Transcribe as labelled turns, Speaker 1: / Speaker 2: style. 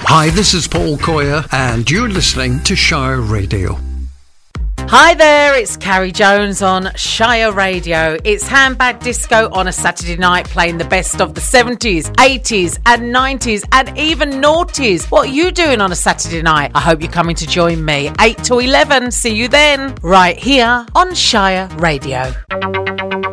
Speaker 1: Hi, this is Paul Coyer, and you're listening to Shire Radio.
Speaker 2: Hi there, it's Carrie Jones on Shire Radio. It's Handbag Disco on a Saturday night, playing the best of the 70s, 80s and 90s and even noughties. What are you doing on a Saturday night? I hope you're coming to join me. 8 to 11. See you then, right here on Shire Radio.